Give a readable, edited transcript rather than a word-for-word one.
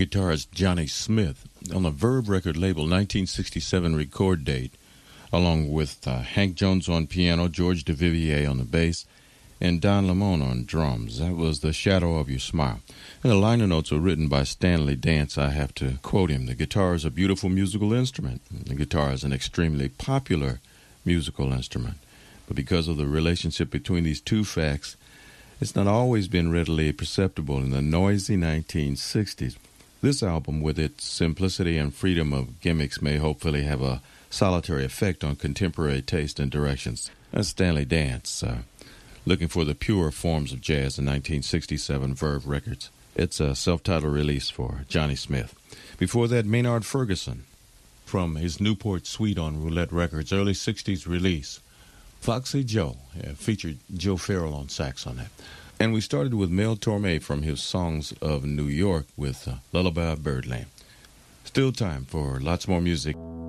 guitarist Johnny Smith on the Verve record label, 1967 record date, along with Hank Jones on piano, George Duvivier on the bass, and Don Lemon on drums. That was The Shadow of Your Smile. And the liner notes were written by Stanley Dance. I have to quote him. The guitar is a beautiful musical instrument. The guitar is an extremely popular musical instrument. But because of the relationship between these two facts, it's not always been readily perceptible in the noisy 1960s. This album, with its simplicity and freedom of gimmicks, may hopefully have a solitary effect on contemporary taste and directions. That's Stanley Dance, looking for the pure forms of jazz in 1967 Verve Records. It's a self-titled release for Johnny Smith. Before that, Maynard Ferguson, from his Newport Suite on Roulette Records, early 60s release. Foxy Joe, featured Joe Farrell on sax on that. And we started with Mel Torme from his Songs of New York with Lullaby of Birdland. Still time for lots more music.